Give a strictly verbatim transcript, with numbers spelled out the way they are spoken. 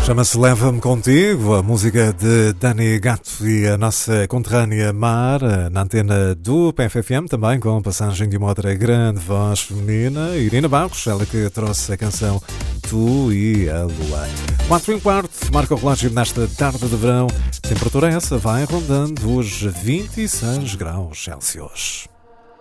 Chama-se Leva-me Contigo, a música de Dani Gato e a nossa conterrânea Mar, na antena do P F F M, também com passagem de uma outra grande voz feminina, Irina Barros, ela que trouxe a canção Tu e a Lua. quatro e um quarto, marca o relógio nesta tarde de verão, temperatura essa vai rondando os vinte e seis graus Celsius.